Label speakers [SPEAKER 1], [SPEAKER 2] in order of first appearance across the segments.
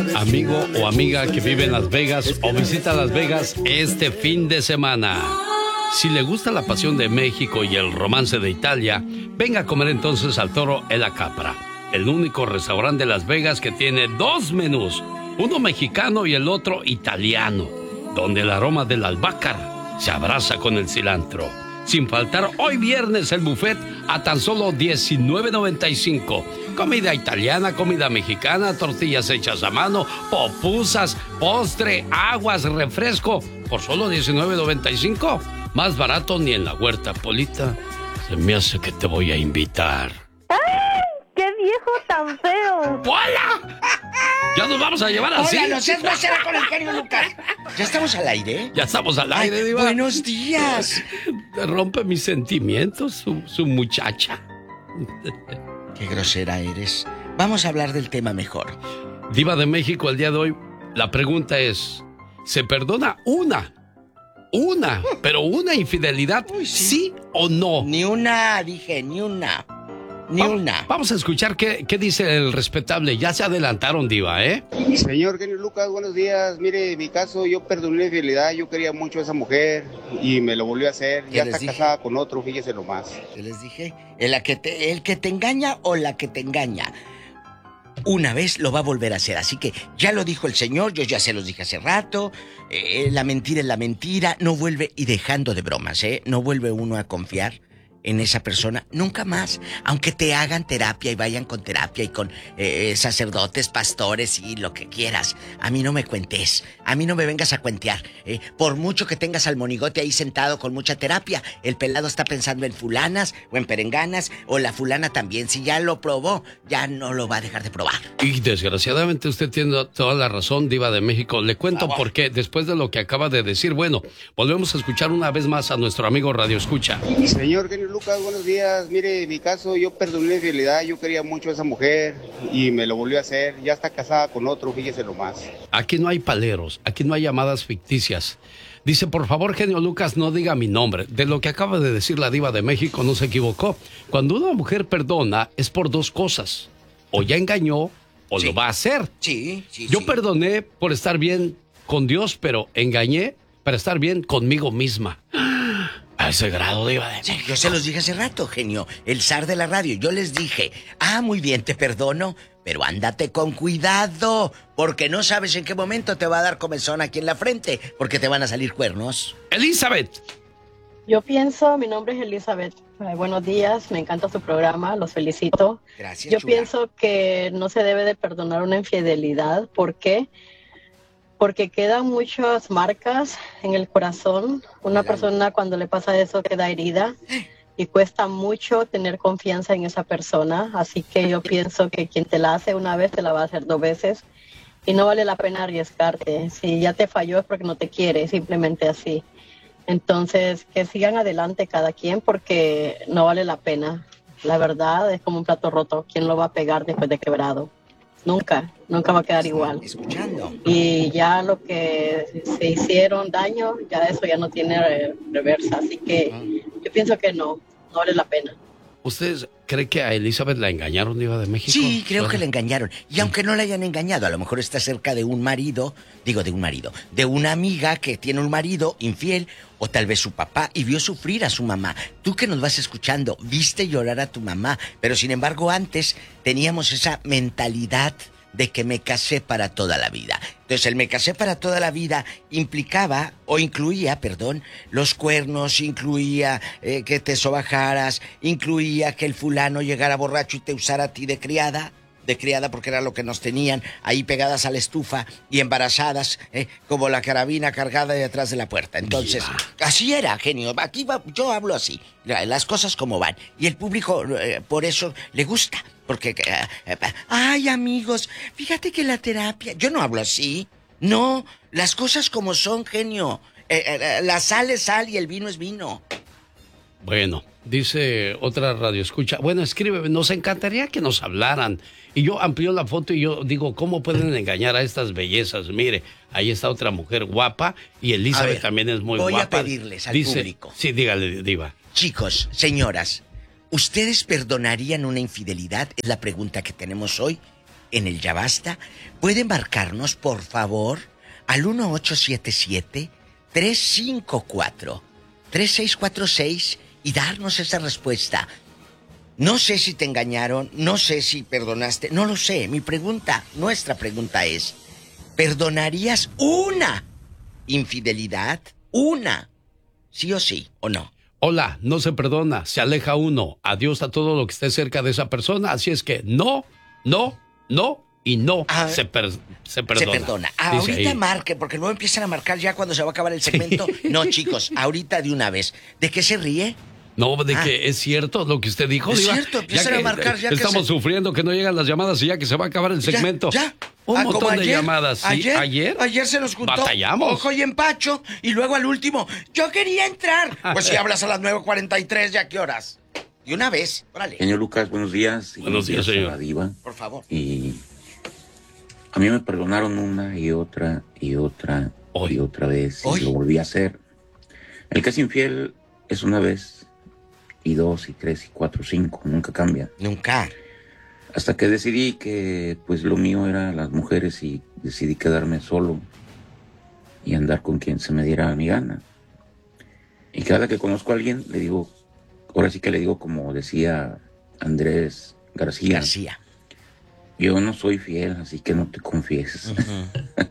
[SPEAKER 1] Amigo o amiga que vive en Las Vegas o visita Las Vegas este fin de semana. Si le gusta la pasión de México y el romance de Italia, venga a comer entonces al Toro e la Capra, el único restaurante de Las Vegas que tiene dos menús, uno mexicano y el otro italiano, donde el aroma del albácar se abraza con el cilantro. Sin faltar hoy viernes el buffet a tan solo $19.95. Comida italiana, comida mexicana, tortillas hechas a mano, pupusas, postre, aguas, refresco, por solo $19.95. Más barato ni en la huerta, Polita. Se me hace que te voy a invitar.
[SPEAKER 2] ¡Ay! ¡Qué viejo tan feo!
[SPEAKER 1] ¡Hola! ¿Ya nos vamos a llevar así?
[SPEAKER 3] Hola, no seas grosera con el genio Lucas. ¿Ya estamos al aire?
[SPEAKER 1] Ya estamos al aire,
[SPEAKER 3] Ay,
[SPEAKER 1] Diva.
[SPEAKER 3] Buenos días.
[SPEAKER 1] Rompe mis sentimientos, su muchacha.
[SPEAKER 3] Qué grosera eres. Vamos a hablar del tema mejor.
[SPEAKER 1] Diva de México, el día de hoy, la pregunta es, ¿se perdona pero una infidelidad,
[SPEAKER 3] Uy,
[SPEAKER 1] sí o no?
[SPEAKER 3] Ni una, dije, ni una. Ni una.
[SPEAKER 1] Vamos a escuchar qué dice el respetable. Ya se adelantaron, Diva, ¿eh?
[SPEAKER 4] Señor genio Lucas, buenos días. Mire, en mi caso, yo perdoné la infidelidad. Yo quería mucho a esa mujer y me lo volvió a hacer. Ya está casada con otro, fíjese nomás.
[SPEAKER 3] ¿Qué les dije? El que te engaña o la que te engaña. Una vez lo va a volver a hacer, así que ya lo dijo el señor, yo ya se los dije hace rato, la mentira es la mentira, no vuelve, y dejando de bromas, no vuelve uno a confiar en esa persona nunca más, aunque te hagan terapia y vayan con terapia y con sacerdotes, pastores y lo que quieras. A mí no me cuentes, a mí no me vengas a cuentear, por mucho que tengas al monigote ahí sentado con mucha terapia, el pelado está pensando en fulanas o en perenganas, o la fulana también, si ya lo probó, ya no lo va a dejar de probar.
[SPEAKER 1] Y desgraciadamente usted tiene toda la razón, Diva de México. Le cuento por qué, después de lo que acaba de decir. Bueno, volvemos a escuchar una vez más a nuestro amigo Radio Escucha.
[SPEAKER 4] Señor genio Lucas, buenos días. Mire, en mi caso, yo perdoné la infidelidad. Yo quería mucho a esa mujer y me lo volvió a hacer. Ya está casada con otro, fíjese nomás.
[SPEAKER 1] Aquí no hay paleros, aquí no hay llamadas ficticias. Dice, por favor, genio Lucas, no diga mi nombre. De lo que acaba de decir la Diva de México, no se equivocó. Cuando una mujer perdona, es por dos cosas. O ya engañó, o
[SPEAKER 3] Sí.
[SPEAKER 1] lo va a hacer.
[SPEAKER 3] Sí.
[SPEAKER 1] Yo perdoné por estar bien con Dios, pero engañé para estar bien conmigo misma. A ese grado, Diva de México.
[SPEAKER 3] Yo se los dije hace rato, genio, el zar de la radio. Yo les dije, muy bien, te perdono, pero ándate con cuidado, porque no sabes en qué momento te va a dar comezón aquí en la frente, porque te van a salir cuernos.
[SPEAKER 1] Elizabeth.
[SPEAKER 5] Yo pienso, mi nombre es Elizabeth. Buenos días, me encanta su programa, los felicito.
[SPEAKER 3] Gracias,
[SPEAKER 5] Yo
[SPEAKER 3] chula.
[SPEAKER 5] pienso que no se debe de perdonar una infidelidad. ¿Por qué? Porque quedan muchas marcas en el corazón. Una persona cuando le pasa eso queda herida y cuesta mucho tener confianza en esa persona. Así que yo pienso que quien te la hace una vez te la va a hacer dos veces y no vale la pena arriesgarte. Si ya te falló es porque no te quiere, simplemente así. Entonces, que sigan adelante cada quien porque no vale la pena. La verdad es como un plato roto. ¿Quién lo va a pegar después de quebrado? Nunca va a quedar igual.
[SPEAKER 3] Escuchando.
[SPEAKER 5] Y ya lo que se hicieron daño, ya eso ya no tiene reversa. Así que yo pienso que no vale la pena.
[SPEAKER 1] ¿Ustedes creen que a Elizabeth la engañaron, Diva de México?
[SPEAKER 3] Sí, creo que la engañaron. Y aunque no la hayan engañado, a lo mejor está cerca de de una amiga que tiene un marido infiel, o tal vez su papá, y vio sufrir a su mamá. Tú que nos vas escuchando, viste llorar a tu mamá, pero sin embargo antes teníamos esa mentalidad de que me casé para toda la vida. Entonces el me casé para toda la vida incluía, los cuernos, incluía que te sobajaras, incluía que el fulano llegara borracho y te usara a ti de criada porque era lo que nos tenían ahí pegadas a la estufa y embarazadas, como la carabina cargada detrás de la puerta. Entonces, así era, genio. Yo hablo así, las cosas como van. Y el público por eso le gusta. Porque, ay, amigos, fíjate que la terapia... Yo no hablo así. No, las cosas como son, genio. La sal es sal y el vino es vino.
[SPEAKER 1] Bueno, dice otra radio escucha. Bueno, escribe, nos encantaría que nos hablaran. Y yo amplío la foto y yo digo, ¿cómo pueden engañar a estas bellezas? Mire, ahí está otra mujer guapa y Elizabeth también es muy guapa.
[SPEAKER 3] Voy a pedirles al público.
[SPEAKER 1] Sí, dígale, Diva.
[SPEAKER 3] Chicos, señoras, ¿ustedes perdonarían una infidelidad? Es la pregunta que tenemos hoy. en el Ya Basta, puede marcarnos, por favor, al 1877-354-3646 y darnos esa respuesta. No sé si te engañaron, no sé si perdonaste, no lo sé. Nuestra pregunta es, ¿perdonarías una infidelidad? ¿Una? ¿Sí o sí o no?
[SPEAKER 1] Hola, no se perdona, se aleja uno. Adiós a todo lo que esté cerca de esa persona. Así es que no y no se perdona.
[SPEAKER 3] Se perdona. Ahorita marque, porque luego empiezan a marcar ya cuando se va a acabar el segmento. Sí. No, chicos, ahorita de una vez. ¿De qué se ríe?
[SPEAKER 1] No, de que es cierto lo que usted dijo.
[SPEAKER 3] Es
[SPEAKER 1] Diva,
[SPEAKER 3] cierto, empiezan a marcar ya que
[SPEAKER 1] estamos sufriendo que no llegan las llamadas y ya que se va a acabar el segmento.
[SPEAKER 3] Ya.
[SPEAKER 1] Un montón de llamadas. ¿Sí?
[SPEAKER 3] Ayer se nos juntó
[SPEAKER 1] batallamos.
[SPEAKER 3] Ojo y Empacho y luego al último, yo quería entrar. Pues si hablas a las 9:43, ¿ya qué horas? Y una vez, órale.
[SPEAKER 6] Señor Lucas, buenos días.
[SPEAKER 1] Buenos días, señor.
[SPEAKER 6] A la Diva.
[SPEAKER 3] Por favor.
[SPEAKER 6] Y a mí me perdonaron una y otra y otra y otra vez. Y lo volví a hacer. El que es infiel es una vez, y 2, y 3, y 4, 5. Nunca cambia.
[SPEAKER 3] Nunca.
[SPEAKER 6] Hasta que decidí que pues lo mío eran las mujeres y decidí quedarme solo y andar con quien se me diera mi gana. Y cada que conozco a alguien le digo, ahora sí que le digo como decía Andrés García. Yo no soy fiel, así que no te confieses. Uh-huh.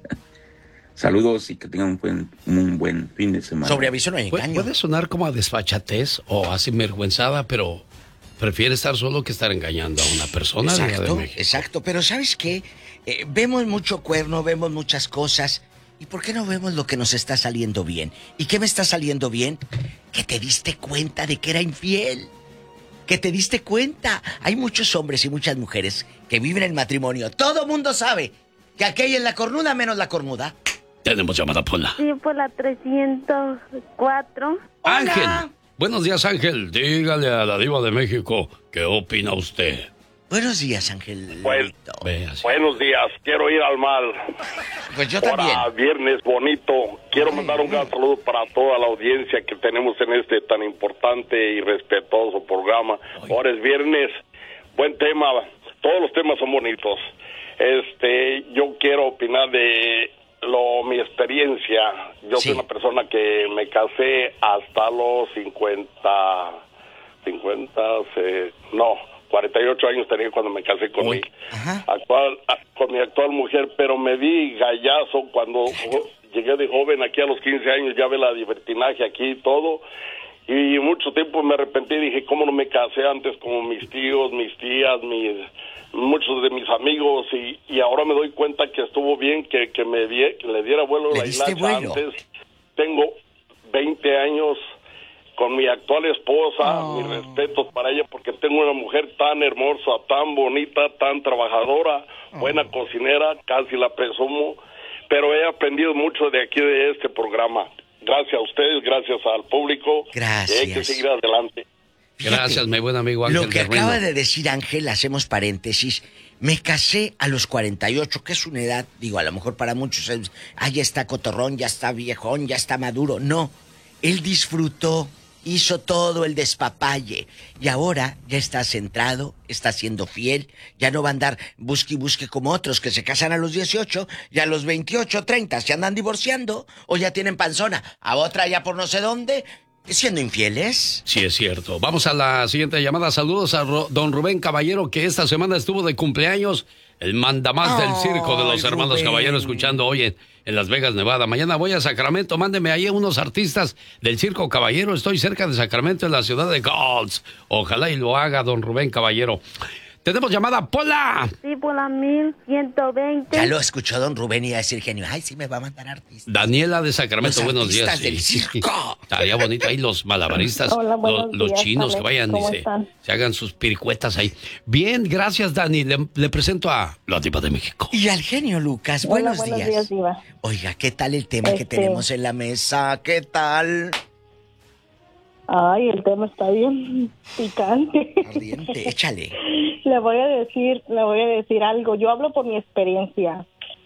[SPEAKER 6] Saludos y que tengan un buen fin de semana.
[SPEAKER 3] Sobre aviso no hay engaño.
[SPEAKER 1] Puede sonar como a desfachatez o a sinvergüenzada, pero prefiere estar solo que estar engañando a una persona.
[SPEAKER 3] Exacto, pero ¿sabes qué? Vemos mucho cuerno, vemos muchas cosas. ¿Y por qué no vemos lo que nos está saliendo bien? ¿Y qué me está saliendo bien? Que te diste cuenta de que era infiel. Que te diste cuenta. Hay muchos hombres y muchas mujeres que viven el matrimonio. Todo mundo sabe que aquella es la cornuda menos la cornuda.
[SPEAKER 1] Tenemos llamada, Pola.
[SPEAKER 2] Sí, por la 304.
[SPEAKER 1] Ángel.
[SPEAKER 3] Hola.
[SPEAKER 1] Buenos días, Ángel. Dígale a la Diva de México qué opina usted.
[SPEAKER 3] Buenos días, Ángel.
[SPEAKER 7] Buenos días. Quiero ir al mal.
[SPEAKER 3] Pues yo también.
[SPEAKER 7] Ahora, viernes bonito. Quiero mandar un gran saludo para toda la audiencia que tenemos en este tan importante y respetuoso programa. Ahora es viernes. Buen tema. Todos los temas son bonitos. Yo quiero opinar de mi experiencia. Yo soy una persona que me casé hasta los 48 años tenía cuando me casé con mi actual mujer, pero me di gallazo cuando llegué de joven aquí a los 15 años, ya ve la libertinaje aquí y todo, y mucho tiempo me arrepentí, dije, ¿cómo no me casé antes como mis tíos, mis tías, muchos de mis amigos, y ahora me doy cuenta que estuvo bien que le diera vuelo la hilacha antes. Tengo 20 años con mi actual esposa, mis respetos para ella, porque tengo una mujer tan hermosa, tan bonita, tan trabajadora, buena cocinera, casi la presumo, pero he aprendido mucho de aquí, de este programa. Gracias a ustedes, gracias al público.
[SPEAKER 3] Gracias.
[SPEAKER 7] Hay que seguir adelante.
[SPEAKER 1] Gracias, mi buen amigo Ángel.
[SPEAKER 3] Lo que acaba de decir Ángel, hacemos paréntesis. Me casé a los 48, que es una edad, digo, a lo mejor para muchos, ya está cotorrón, ya está viejón, ya está maduro. No, él disfrutó, hizo todo el despapalle. Y ahora ya está centrado, está siendo fiel. Ya no va a andar busque y busque como otros que se casan a los 18 y a los 28, 30 se andan divorciando o ya tienen panzona. A otra ya por no sé dónde, siendo infieles.
[SPEAKER 1] Sí, es cierto. Vamos a la siguiente llamada. Saludos a don Rubén Caballero, que esta semana estuvo de cumpleaños. El mandamás del circo de los hermanos Rubén Caballero, escuchando hoy en Las Vegas, Nevada. Mañana voy a Sacramento. Mándeme ahí unos artistas del circo Caballero. Estoy cerca de Sacramento, en la ciudad de Golds. Ojalá y lo haga don Rubén Caballero. Tenemos llamada, Pola.
[SPEAKER 2] Sí, por la 1120.
[SPEAKER 3] Ya lo escuchó don Rubén y iba a decir genio. Ay, sí me va a mandar artistas.
[SPEAKER 1] Daniela de Sacramento, buenos días.
[SPEAKER 3] Del circo.
[SPEAKER 1] Estaría bonito ahí los malabaristas.
[SPEAKER 2] Hola,
[SPEAKER 1] los
[SPEAKER 2] días,
[SPEAKER 1] chinos, Alex, que vayan y se hagan sus piricuetas ahí. Bien, gracias, Dani. Le presento a la Diva de México.
[SPEAKER 3] Y al genio Lucas.
[SPEAKER 2] Hola,
[SPEAKER 3] buenos días.
[SPEAKER 2] Diva.
[SPEAKER 3] Oiga, ¿qué tal el tema que tenemos en la mesa? ¿Qué tal?
[SPEAKER 2] Ay, el tema está bien picante.
[SPEAKER 3] Ardiente, échale.
[SPEAKER 2] Le voy a decir algo. Yo hablo por mi experiencia.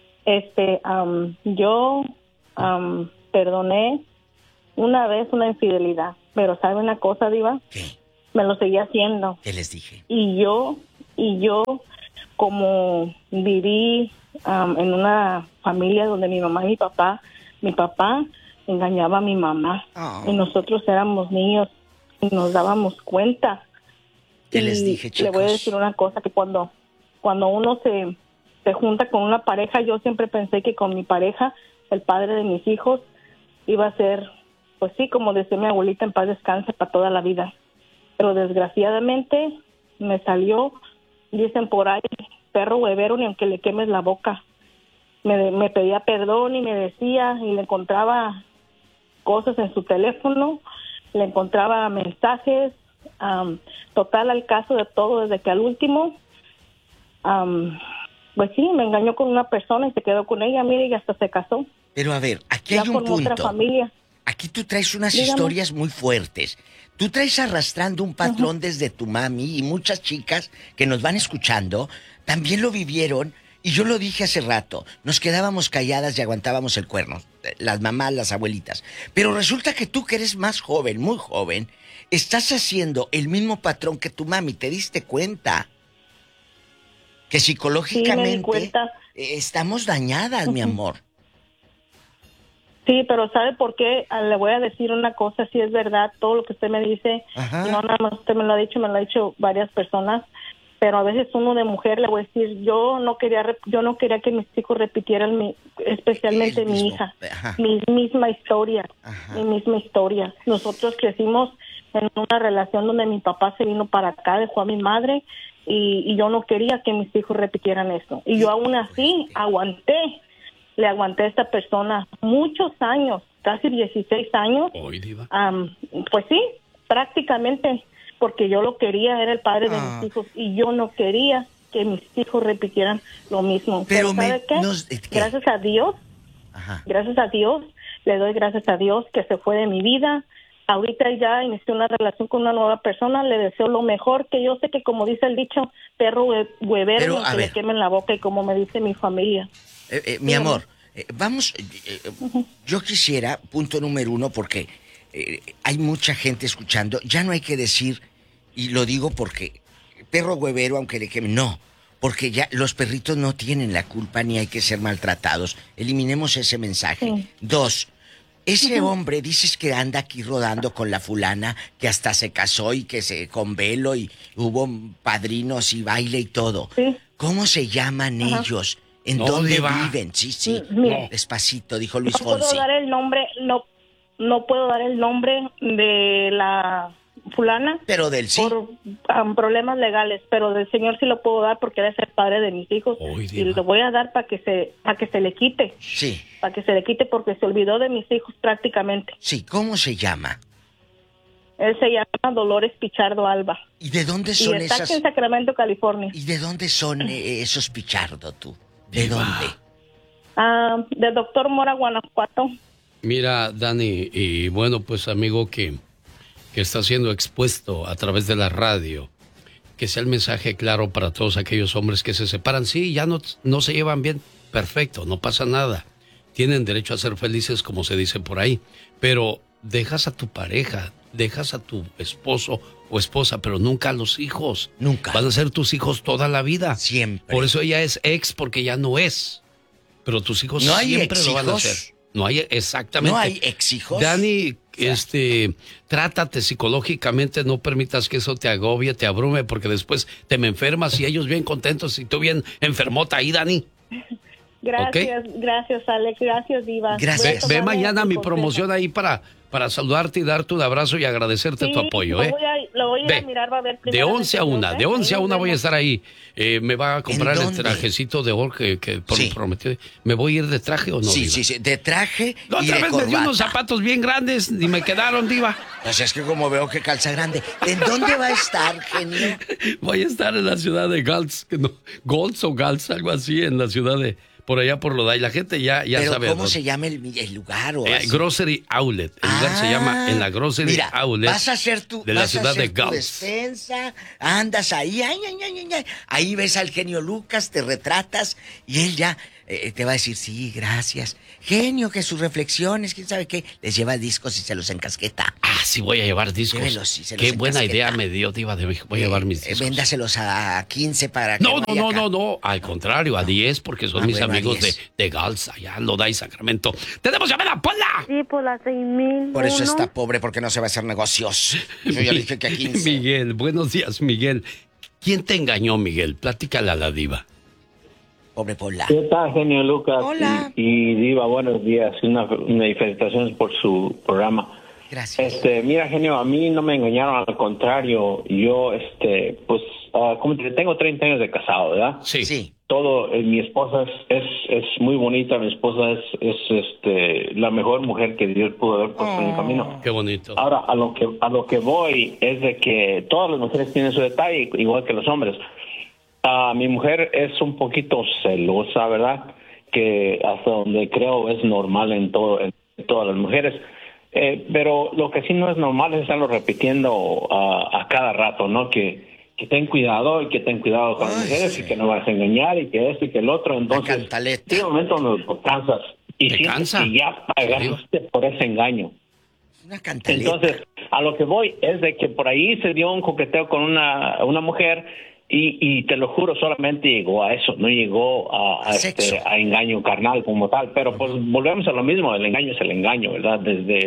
[SPEAKER 2] Yo perdoné una vez una infidelidad, pero ¿sabe una cosa, Diva?
[SPEAKER 3] ¿Qué?
[SPEAKER 2] Me lo seguía haciendo.
[SPEAKER 3] ¿Qué les dije?
[SPEAKER 2] Y yo como viví en una familia donde mi mamá y mi papá engañaba a mi mamá. Y nosotros éramos niños y nos dábamos cuenta.
[SPEAKER 3] ¿Qué les dije, chicos?
[SPEAKER 2] Le voy a decir una cosa, que cuando uno se junta con una pareja, yo siempre pensé que con mi pareja, el padre de mis hijos, iba a ser, pues sí, como decía mi abuelita, en paz descanse para toda la vida. Pero desgraciadamente me salió, dicen por ahí, perro huevero, ni aunque le quemes la boca. Me pedía perdón y me decía, y le encontraba cosas en su teléfono, le encontraba mensajes, total, al caso de todo, desde que al último, pues sí, me engañó con una persona y se quedó con ella, mire, y hasta se casó.
[SPEAKER 3] Pero a ver, aquí
[SPEAKER 2] ya
[SPEAKER 3] hay un punto.
[SPEAKER 2] otra familia.
[SPEAKER 3] Aquí tú traes unas
[SPEAKER 2] Dígame.
[SPEAKER 3] historias muy fuertes. Tú traes arrastrando un patrón desde tu mami, y muchas chicas que nos van escuchando también lo vivieron. Y yo lo dije hace rato, nos quedábamos calladas y aguantábamos el cuerno, las mamás, las abuelitas. Pero resulta que tú, que eres más joven, muy joven, estás haciendo el mismo patrón que tu mami. ¿Te diste cuenta? Que psicológicamente
[SPEAKER 2] Sí, me di cuenta.
[SPEAKER 3] Estamos dañadas, mi amor.
[SPEAKER 2] Sí, pero ¿sabe por qué? Le voy a decir una cosa, si es verdad, todo lo que usted me dice,
[SPEAKER 3] Ajá.
[SPEAKER 2] no nada más usted me lo ha dicho varias personas, pero a veces uno de mujer le voy a decir, yo no quería que mis hijos repitieran especialmente
[SPEAKER 3] El
[SPEAKER 2] mi
[SPEAKER 3] mismo.
[SPEAKER 2] hija,
[SPEAKER 3] Ajá.
[SPEAKER 2] mi misma historia,
[SPEAKER 3] Ajá.
[SPEAKER 2] mi misma historia. Nosotros crecimos en una relación donde mi papá se vino para acá, dejó a mi madre, y yo no quería que mis hijos repitieran eso. Y yo aún así le aguanté a esta persona muchos años, casi 16 años.
[SPEAKER 1] Hoy, Diva.
[SPEAKER 2] Pues sí, prácticamente, porque yo lo quería, era el padre de mis hijos, y yo no quería que mis hijos repitieran lo mismo.
[SPEAKER 3] Pero
[SPEAKER 2] ¿sabe qué?
[SPEAKER 3] ¿qué?
[SPEAKER 2] Gracias a Dios,
[SPEAKER 3] Ajá.
[SPEAKER 2] le doy gracias a Dios que se fue de mi vida. Ahorita ya inicié una relación con una nueva persona, le deseo lo mejor, que yo sé que, como dice el dicho, perro huevero,
[SPEAKER 3] Pero, a
[SPEAKER 2] que
[SPEAKER 3] ver.
[SPEAKER 2] le quemen la boca, y como me dice mi familia.
[SPEAKER 3] Mi amor, vamos, yo quisiera, punto número 1, porque hay mucha gente escuchando, ya no hay que decir, y lo digo porque perro huevero, aunque le quemen, no, porque ya los perritos no tienen la culpa ni hay que ser maltratados. Eliminemos ese mensaje.
[SPEAKER 2] Sí.
[SPEAKER 3] 2, ese hombre, dices que anda aquí rodando con la fulana, que hasta se casó y que con velo y hubo padrinos y baile y todo.
[SPEAKER 2] Sí.
[SPEAKER 3] ¿Cómo se llaman ellos? ¿En
[SPEAKER 1] No,
[SPEAKER 3] dónde
[SPEAKER 1] Diva.
[SPEAKER 3] viven? Sí.
[SPEAKER 2] Mire.
[SPEAKER 3] Despacito, dijo Luis
[SPEAKER 2] No puedo
[SPEAKER 3] Fonsi.
[SPEAKER 2] dar el nombre, no puedo dar el nombre de la fulana
[SPEAKER 3] Pero del sí.
[SPEAKER 2] por problemas legales, pero del señor sí lo puedo dar porque él es el padre de mis hijos.
[SPEAKER 1] Uy,
[SPEAKER 2] Y
[SPEAKER 1] Diva.
[SPEAKER 2] lo voy a dar para que se le quite,
[SPEAKER 3] Sí,
[SPEAKER 2] porque se olvidó de mis hijos prácticamente.
[SPEAKER 3] sí. ¿Cómo se llama?
[SPEAKER 2] Él se llama Dolores Pichardo Alba
[SPEAKER 3] ¿Y de dónde
[SPEAKER 2] y
[SPEAKER 3] son
[SPEAKER 2] está
[SPEAKER 3] esas?
[SPEAKER 2] aquí en Sacramento, California.
[SPEAKER 3] ¿Y de dónde son esos Pichardo, tú? ¿De dónde?
[SPEAKER 2] Del doctor Mora, Guanajuato.
[SPEAKER 1] Mira, Dani, y bueno, pues amigo que está siendo expuesto a través de la radio, que sea el mensaje claro para todos aquellos hombres que se separan. Sí, ya no se llevan bien, perfecto, no pasa nada. Tienen derecho a ser felices, como se dice por ahí, pero dejas a tu pareja, dejas a tu esposo o esposa, pero nunca a los hijos.
[SPEAKER 3] Nunca.
[SPEAKER 1] Van a ser tus hijos toda la vida.
[SPEAKER 3] Siempre.
[SPEAKER 1] Por eso ella es ex, porque ya no es. Pero tus hijos
[SPEAKER 3] ¿No hay
[SPEAKER 1] siempre lo van a
[SPEAKER 3] ex-hijos?
[SPEAKER 1] hacer. No hay, exactamente.
[SPEAKER 3] ¿No hay ex-hijos?
[SPEAKER 1] Dani, trátate psicológicamente, no permitas que eso te agobie, te abrume, porque después te me enfermas y ellos bien contentos y tú bien enfermota ahí, Dani.
[SPEAKER 2] Gracias, Alex, gracias, Diva.
[SPEAKER 3] Gracias.
[SPEAKER 1] Ve mañana mi promoción ahí para saludarte y darte un abrazo y agradecerte tu apoyo, ¿eh?
[SPEAKER 2] Lo voy a
[SPEAKER 1] Ve,
[SPEAKER 2] mirar, va a ver.
[SPEAKER 1] de 11 a 1, de 11 a 1 voy a estar ahí. Me va a comprar
[SPEAKER 3] ¿En
[SPEAKER 1] el
[SPEAKER 3] dónde?
[SPEAKER 1] trajecito de oro que
[SPEAKER 3] Sí.
[SPEAKER 1] prometió. ¿Me voy a ir de traje o no,
[SPEAKER 3] Sí,
[SPEAKER 1] Diva?
[SPEAKER 3] sí, de traje
[SPEAKER 1] La
[SPEAKER 3] y
[SPEAKER 1] otra
[SPEAKER 3] de
[SPEAKER 1] vez me dio unos
[SPEAKER 3] corbata.
[SPEAKER 1] zapatos bien grandes y me quedaron, Diva.
[SPEAKER 3] Pues es que como veo que calza grande. ¿En dónde va a estar, genio?
[SPEAKER 1] Voy a estar en la ciudad de Gals, Golds o Gals, algo así, en la ciudad de, por allá por Lodai. La gente ya
[SPEAKER 3] Pero
[SPEAKER 1] sabe.
[SPEAKER 3] ¿cómo
[SPEAKER 1] dónde.
[SPEAKER 3] se llama el lugar? O así?
[SPEAKER 1] Grocery Outlet. El lugar se llama en la Grocery
[SPEAKER 3] Mira,
[SPEAKER 1] Outlet
[SPEAKER 3] vas a hacer tu,
[SPEAKER 1] de la
[SPEAKER 3] vas a
[SPEAKER 1] ciudad de
[SPEAKER 3] hacer tu
[SPEAKER 1] Gals.
[SPEAKER 3] despensa, andas ahí, ahí ves al genio Lucas, te retratas y él ya te va a decir, sí, gracias. Genio, que sus reflexiones, quién sabe qué, les lleva discos y se los encasqueta.
[SPEAKER 1] sí voy a llevar discos.
[SPEAKER 3] Llévelos, sí, se los
[SPEAKER 1] Qué buena
[SPEAKER 3] encasqueta.
[SPEAKER 1] idea me dio, Diva de México. Voy a llevar mis discos.
[SPEAKER 3] Véndaselos a 15 para que
[SPEAKER 1] No,
[SPEAKER 3] vaya acá.
[SPEAKER 1] no. Al contrario, a 10, porque son mis
[SPEAKER 3] bueno, a
[SPEAKER 1] amigos
[SPEAKER 3] 10.
[SPEAKER 1] de Gals, allá en Loda y Sacramento. ¡Tenemos llamada, Pola!
[SPEAKER 8] Sí, por la 6000.
[SPEAKER 3] Por eso está pobre, porque no se va a hacer negocios. Yo ya le dije que a 15.
[SPEAKER 1] Miguel, buenos días, Miguel. ¿Quién te engañó, Miguel? Platícale a la Diva.
[SPEAKER 3] Pobre Pola.
[SPEAKER 9] ¿Qué tal, genio Lucas?
[SPEAKER 3] Hola.
[SPEAKER 9] Y Diva, buenos días. Una felicitaciones por su programa.
[SPEAKER 3] Gracias.
[SPEAKER 9] Mira, genio, a mí no me engañaron, al contrario. Yo, pues, como te tengo 30 años de casado, ¿verdad?
[SPEAKER 1] Sí.
[SPEAKER 9] Todo, mi esposa es muy bonita, mi esposa es la mejor mujer que Dios pudo haber puesto en el camino.
[SPEAKER 1] Qué bonito.
[SPEAKER 9] Ahora, a lo que voy es de que todas las mujeres tienen su detalle, igual que los hombres. Mi mujer es un poquito celosa, ¿verdad? Que hasta donde creo es normal en todas las mujeres. Pero lo que sí no es normal es estarlo repitiendo a cada rato, ¿no? Que ten cuidado y que ten cuidado con las mujeres, sí. Y que no vas a engañar y que esto y que el otro. Entonces, llega un momento donde te cansas y sientes que ya pagaste por ese engaño.
[SPEAKER 3] Una cantaleta.
[SPEAKER 9] Entonces, a lo que voy es de que por ahí se dio un coqueteo con una mujer y te lo juro, solamente llegó a eso, no llegó a engaño carnal como tal. Pero pues volvemos a lo mismo, el engaño es el engaño, ¿verdad?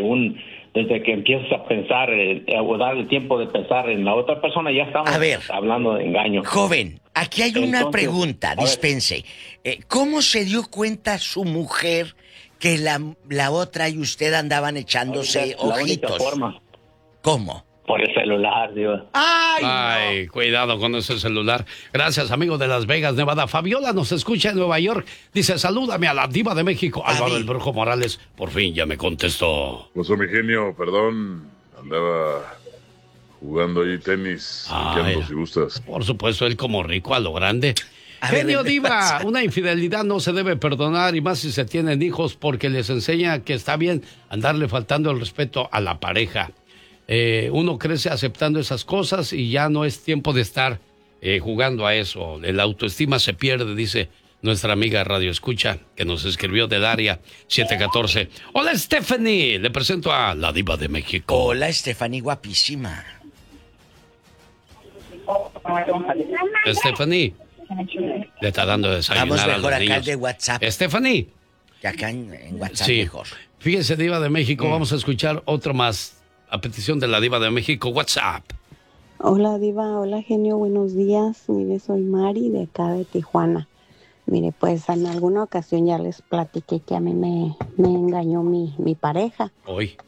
[SPEAKER 9] Desde que empiezas a pensar o dar el tiempo de pensar en la otra persona, ya estamos hablando de engaño.
[SPEAKER 3] Joven, aquí hay una pregunta, dispense. ¿Cómo se dio cuenta su mujer que la otra y usted andaban echándose ojitos?
[SPEAKER 9] La única forma.
[SPEAKER 3] ¿Cómo?
[SPEAKER 9] Por el celular, Diva.
[SPEAKER 1] Ay, cuidado con ese celular. Gracias, amigo de Las Vegas, Nevada. Fabiola nos escucha en Nueva York. Dice, salúdame a la Diva de México. Álvaro el Brujo Morales, por fin ya me contestó.
[SPEAKER 10] Pues mi genio, perdón. Andaba jugando ahí tenis. Si gustas.
[SPEAKER 1] Por supuesto, él como rico a lo grande.
[SPEAKER 3] Genio
[SPEAKER 1] Diva, una infidelidad no se debe perdonar, y más si se tienen hijos, porque les enseña que está bien andarle faltando el respeto a la pareja. Uno crece aceptando esas cosas y ya no es tiempo de estar jugando a eso. La autoestima se pierde, dice nuestra amiga Radio Escucha, que nos escribió del área 714. Hola, Stephanie, le presento a la Diva de México.
[SPEAKER 3] Hola, Stephanie, guapísima.
[SPEAKER 1] Stephanie, le está dando desayunar
[SPEAKER 3] vamos mejor
[SPEAKER 1] a los
[SPEAKER 3] acá
[SPEAKER 1] niños.
[SPEAKER 3] de WhatsApp.
[SPEAKER 1] Stephanie.
[SPEAKER 3] Que acá en WhatsApp
[SPEAKER 1] Sí.
[SPEAKER 3] mejor.
[SPEAKER 1] Fíjese, Diva de México, vamos a escuchar otro más. A petición de la Diva de México, WhatsApp.
[SPEAKER 11] Hola Diva, hola genio, buenos días. Mire, soy Mari de acá de Tijuana. Mire, pues en alguna ocasión ya les platiqué que a mí me engañó mi pareja.
[SPEAKER 1] Hoy.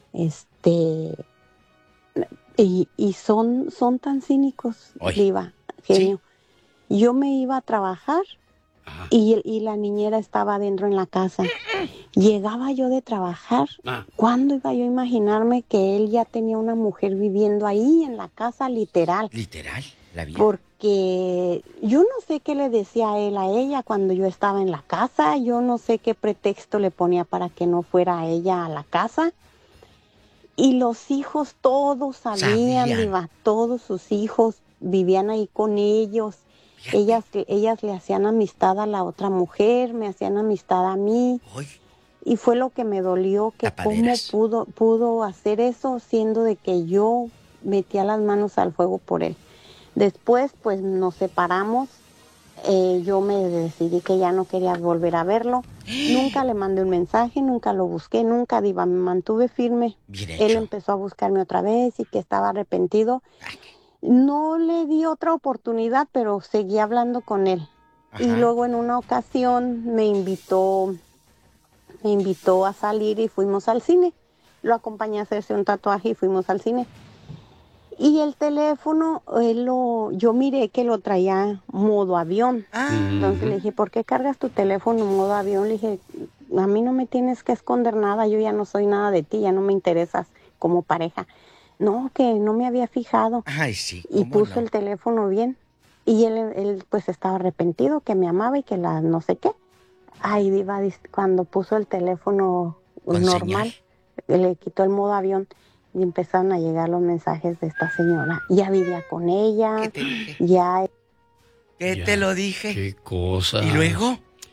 [SPEAKER 11] Y son tan cínicos, Diva, genio. ¿Sí? Yo me iba a trabajar y la niñera estaba adentro en la casa. Llegaba yo de trabajar. ¿Cuándo iba yo a imaginarme que él ya tenía una mujer viviendo ahí en la casa, literal?
[SPEAKER 3] ¿Literal? ¿La vi?
[SPEAKER 11] Porque yo no sé qué le decía él a ella cuando yo estaba en la casa. Yo no sé qué pretexto le ponía para que no fuera ella a la casa. Y los hijos todos sabían. Diva, todos sus hijos vivían ahí con ellos. Ellas le hacían amistad a la otra mujer, me hacían amistad a mí. Y fue lo que me dolió, que cómo pudo hacer eso, siendo de que yo metía las manos al fuego por él. Después, pues, nos separamos. Yo me decidí que ya no quería volver a verlo. Nunca le mandé un mensaje, nunca lo busqué, nunca, Diva, me mantuve firme. Él empezó a buscarme otra vez y que estaba arrepentido. No le di otra oportunidad, pero seguí hablando con él. Y luego en una ocasión me invitó a salir y fuimos al cine. Lo acompañé a hacerse un tatuaje y fuimos al cine. Y el teléfono, yo miré que lo traía modo avión. Entonces le dije, ¿por qué cargas tu teléfono en modo avión? Le dije, a mí no me tienes que esconder nada, yo ya no soy nada de ti, ya no me interesas como pareja. No, que no me había fijado.
[SPEAKER 3] Ay, sí.
[SPEAKER 11] Y puso el teléfono bien. Y él pues estaba arrepentido, que me amaba y que no sé qué. Ay, Diva, cuando puso el teléfono normal, le quitó el modo avión y empezaron a llegar los mensajes de esta señora. Ya vivía con ella,
[SPEAKER 3] ¿Qué te lo dije?
[SPEAKER 1] ¿Qué cosa?
[SPEAKER 3] ¿Y luego?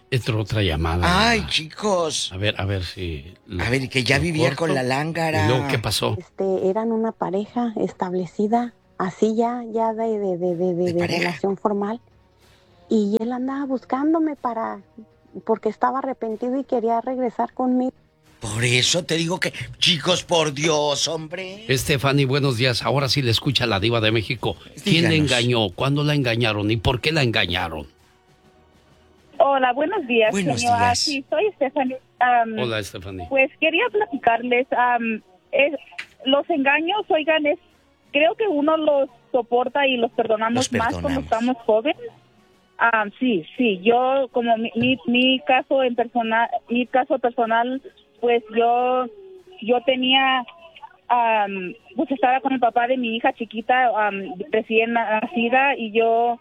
[SPEAKER 1] Entró otra llamada.
[SPEAKER 3] Ay, chicos.
[SPEAKER 1] A ver si...
[SPEAKER 3] A ver, que ya vivía con la lángara.
[SPEAKER 1] ¿Y luego qué pasó?
[SPEAKER 11] Eran una pareja establecida, así ya de relación formal. Y él andaba buscándome porque estaba arrepentido y quería regresar conmigo.
[SPEAKER 3] Por eso te digo que... Chicos, por Dios, hombre.
[SPEAKER 1] Stephanie, buenos días. Ahora sí le escucha la diva de México. ¿Quién le engañó? ¿Cuándo la engañaron? ¿Y por qué la engañaron?
[SPEAKER 8] Hola, buenos días,
[SPEAKER 3] buenos
[SPEAKER 8] señor.
[SPEAKER 3] días.
[SPEAKER 8] Sí, soy Stephanie.
[SPEAKER 1] Hola, Stephanie.
[SPEAKER 8] Pues quería platicarles. Los engaños, oigan, creo que uno los soporta y los perdonamos más cuando estamos jóvenes. Sí, yo como mi caso personal, pues yo tenía, pues estaba con el papá de mi hija chiquita, recién nacida, y yo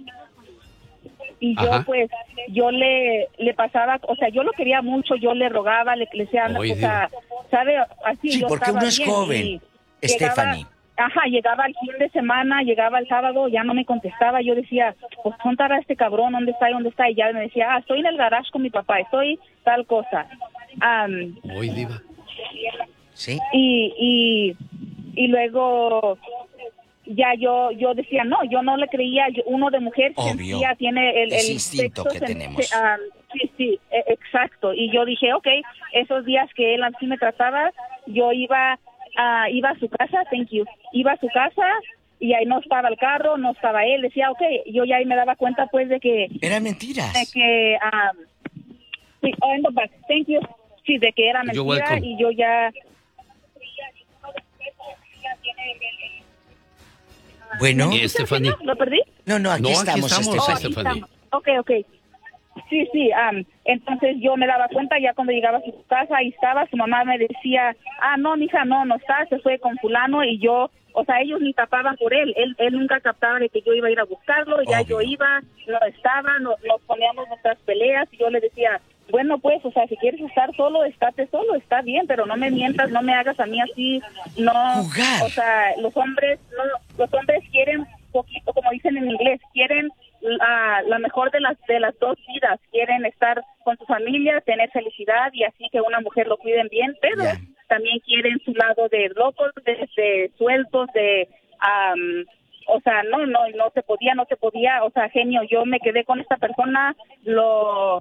[SPEAKER 8] pues yo le pasaba, o sea, yo lo quería mucho, yo le rogaba, le decía, o sea, sabe, así
[SPEAKER 3] sí,
[SPEAKER 8] yo
[SPEAKER 3] porque uno es joven, Stephanie.
[SPEAKER 8] Llegaba el fin de semana, llegaba el sábado, ya no me contestaba. Yo decía, pues, ¿dónde estará este cabrón? ¿Dónde está? Y ya me decía, estoy en el garage con mi papá, estoy tal cosa.
[SPEAKER 1] Diva.
[SPEAKER 3] Sí.
[SPEAKER 8] Y luego ya yo decía, no, yo no le creía. Uno de mujer sentía, tiene el
[SPEAKER 3] instinto que tenemos.
[SPEAKER 8] Sí, exacto. Y yo dije, okay, esos días que él así me trataba, yo iba a su casa, iba a su casa y ahí no estaba el carro, no estaba él, decía, okay, yo ya ahí me daba cuenta pues de que...
[SPEAKER 3] Eran mentiras.
[SPEAKER 8] De que, sí, de que era mentira y yo ya...
[SPEAKER 3] Bueno.
[SPEAKER 1] Stephanie.
[SPEAKER 8] ¿Lo perdí?
[SPEAKER 3] No, aquí estamos,
[SPEAKER 1] Stephanie.
[SPEAKER 8] Okay. Sí, entonces yo me daba cuenta ya cuando llegaba a su casa, ahí estaba, su mamá me decía, no, mija, no está, se fue con fulano, y yo, o sea, ellos ni tapaban por él nunca captaba de que yo iba a ir a buscarlo, ya yo iba, no estaba, nos poníamos nuestras peleas, y yo le decía, bueno, pues, o sea, si quieres estar solo, estate solo, está bien, pero no me mientas, no me hagas a mí así, no,
[SPEAKER 3] jugar.
[SPEAKER 8] O sea, los hombres quieren poquito, como dicen en inglés, quieren la mejor de las dos vidas, quieren estar con su familia, tener felicidad y así que una mujer lo cuiden bien, pero también quieren su lado de locos, de sueltos, o sea, no se podía, o sea, genio, yo me quedé con esta persona, lo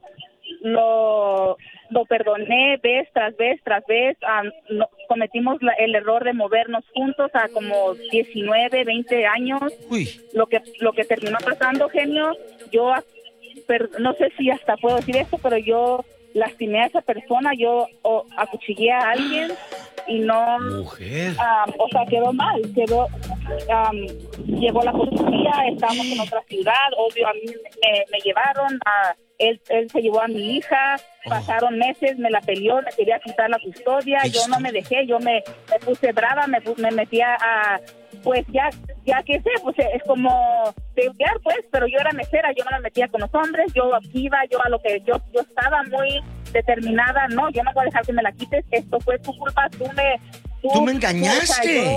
[SPEAKER 8] perdoné vez tras vez, cometimos el error de movernos juntos a como 19, 20 años.
[SPEAKER 3] Uy.
[SPEAKER 8] Lo que terminó pasando, genio, yo no sé si hasta puedo decir esto, pero yo lastimé a esa persona, yo acuchillé a alguien y no...
[SPEAKER 1] Mujer.
[SPEAKER 8] O sea, quedó mal, llegó la policía, estábamos en otra ciudad, obvio, a mí me llevaron él se llevó a mi hija, pasaron meses, me la peleó, me quería quitar la custodia, yo no me dejé, yo me puse brava, me metía pues ya que sé, pues es como pelear, pues, pero yo era mesera, yo no me metía con los hombres, yo iba, yo a lo que yo estaba muy determinada, no, yo no voy a dejar que me la quites, esto fue tu culpa, tú
[SPEAKER 3] me engañaste.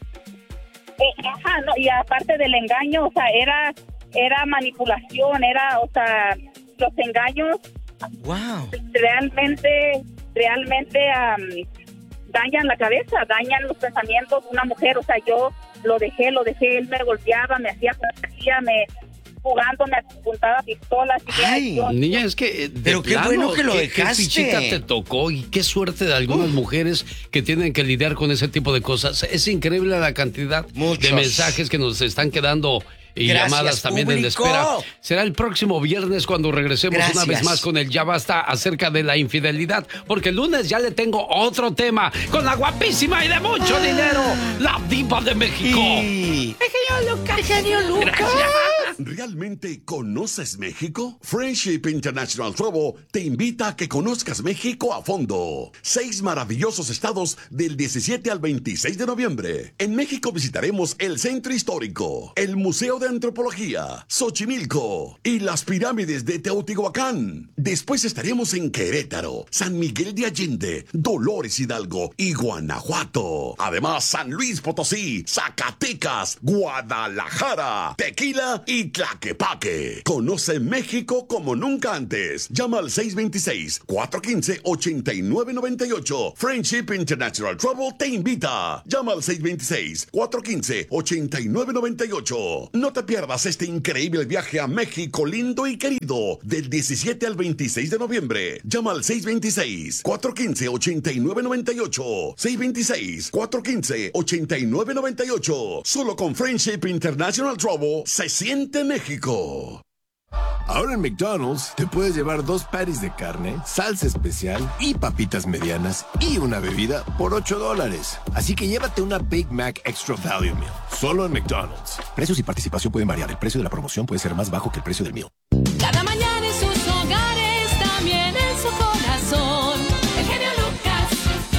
[SPEAKER 8] No, y aparte del engaño, o sea, era manipulación, o sea, los engaños realmente dañan la cabeza, dañan los pensamientos de una mujer. O sea, yo lo dejé, él me golpeaba, me hacía como jugando, me apuntaba pistolas.
[SPEAKER 1] Ay, niña, es que
[SPEAKER 3] pero qué bueno que lo dejaste.
[SPEAKER 1] Qué fichita te tocó y qué suerte de algunas mujeres que tienen que lidiar con ese tipo de cosas. Es increíble la cantidad de mensajes que nos están quedando y llamadas también en espera. Será el próximo viernes cuando regresemos una vez más con el Ya Basta acerca de la infidelidad, porque el lunes ya le tengo otro tema con la guapísima y de mucho dinero, la diva de México.
[SPEAKER 3] El genio Lucas.
[SPEAKER 12] ¿Realmente conoces México? Friendship International Travel te invita a que conozcas México a fondo. 6 maravillosos estados del 17 al 26 de noviembre. En México visitaremos el Centro Histórico, el Museo de Antropología, Xochimilco y las pirámides de Teotihuacán. Después estaremos en Querétaro, San Miguel de Allende, Dolores Hidalgo y Guanajuato. Además, San Luis Potosí, Zacatecas, Guadalajara, Tequila y y Tlaquepaque. Conoce México como nunca antes. Llama al 626-415-8998. Friendship International Travel te invita. Llama al 626-415-8998. No te pierdas este increíble viaje a México lindo y querido del 17 al 26 de noviembre. Llama al 626-415-8998. 626-415-8998. Solo con Friendship International Travel se siente México.
[SPEAKER 13] Ahora en McDonald's te puedes llevar 2 patties de carne, salsa especial y papitas medianas y una bebida por $8. Así que llévate una Big Mac Extra Value Meal. Solo en McDonald's. Precios y participación pueden variar. El precio de la promoción puede ser más bajo que el precio del meal.
[SPEAKER 14] Cada mañana en sus hogares, también en su corazón. El genio Lucas.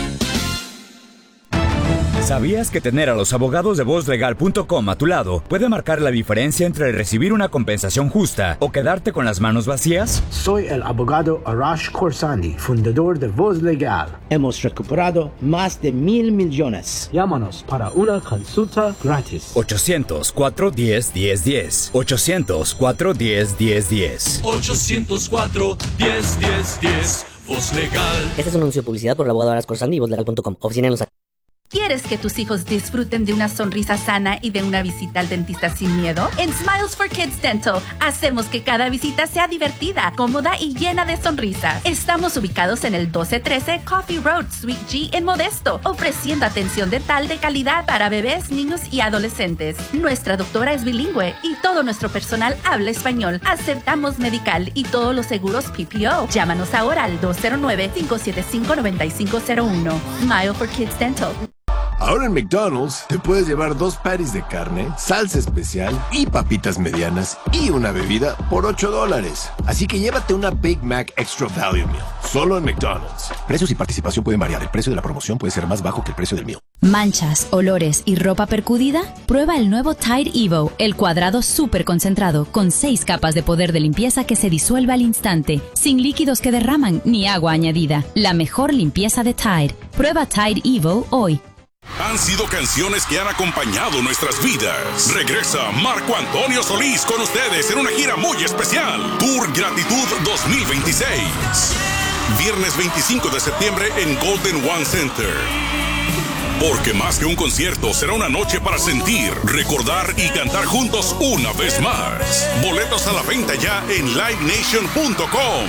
[SPEAKER 15] ¿Sabías que tener a los abogados de VozLegal.com a tu lado puede marcar la diferencia entre recibir una compensación justa o quedarte con las manos vacías?
[SPEAKER 16] Soy el abogado Arash Khorsandi, fundador de Voz Legal. Hemos recuperado más de $1,000 millones. Llámanos para una consulta gratis.
[SPEAKER 15] 800-410-1010. 800-410-1010.
[SPEAKER 17] 800-410-1010. Voz Legal.
[SPEAKER 18] Este es un anuncio de publicidad por el abogado Arash Khorsandi y VozLegal.com. Oficina en Los Ángeles.
[SPEAKER 19] ¿Quieres que tus hijos disfruten de una sonrisa sana y de una visita al dentista sin miedo? En Smiles for Kids Dental hacemos que cada visita sea divertida, cómoda y llena de sonrisas. Estamos ubicados en el 1213 Coffee Road, Suite G en Modesto, ofreciendo atención dental de calidad para bebés, niños y adolescentes. Nuestra doctora es bilingüe y todo nuestro personal habla español. Aceptamos medical y todos los seguros PPO. Llámanos ahora al 209-575-9501. Smile for Kids Dental.
[SPEAKER 13] Ahora en McDonald's te puedes llevar 2 patties de carne, salsa especial y papitas medianas y una bebida por $8. Así que llévate una Big Mac Extra Value Meal. Solo en McDonald's. Precios y participación pueden variar. El precio de la promoción puede ser más bajo que el precio del meal.
[SPEAKER 20] ¿Manchas, olores y ropa percudida? Prueba el nuevo Tide Evo, el cuadrado súper concentrado con 6 capas de poder de limpieza que se disuelve al instante, sin líquidos que derraman ni agua añadida. La mejor limpieza de Tide. Prueba Tide Evo hoy.
[SPEAKER 21] Han sido canciones que han acompañado nuestras vidas. Regresa Marco Antonio Solís con ustedes en una gira muy especial. Tour Gratitud 2026. Viernes 25 de septiembre en Golden One Center. Porque más que un concierto, será una noche para sentir, recordar y cantar juntos una vez más. Boletos a la venta ya en livenation.com.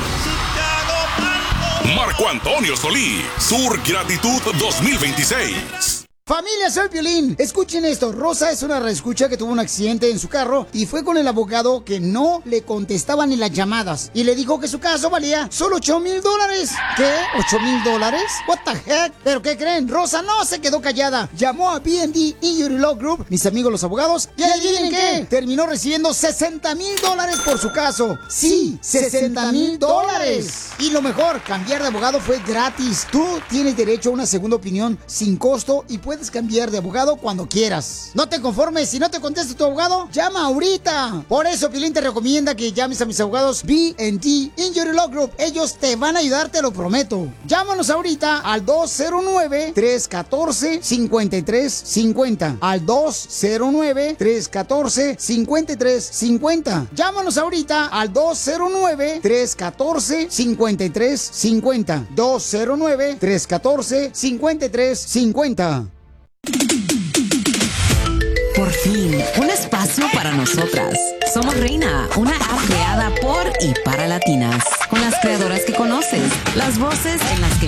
[SPEAKER 21] Marco Antonio Solís, Tour Gratitud 2026.
[SPEAKER 22] Familia, soy Piolín. Escuchen esto. Rosa es una reescucha que tuvo un accidente en su carro y fue con el abogado que no le contestaba ni las llamadas. Y le dijo que su caso valía solo $8,000. ¿Qué? ¿$8,000? What the heck? ¿Pero qué creen? Rosa no se quedó callada. Llamó a B&D Injury Law Group, mis amigos los abogados, y adivinen qué. Terminó recibiendo $60,000 por su caso. Sí, $60,000. Y lo mejor, cambiar de abogado fue gratis. Tú tienes derecho a una segunda opinión sin costo y puedes cambiar de abogado cuando quieras. No te conformes, si no te contesta tu abogado, llama ahorita. Por eso Piolín te recomienda que llames a mis abogados B&D Injury Law Group. Ellos te van a ayudar, te lo prometo. Llámanos ahorita al 209-314-5350. Al 209-314-5350. Llámanos ahorita al 209-314-5350. 209-314-5350.
[SPEAKER 23] Por fin, un espacio para nosotras. Somos Reina, una app creada por y para latinas. Con las creadoras que conoces, las voces en las que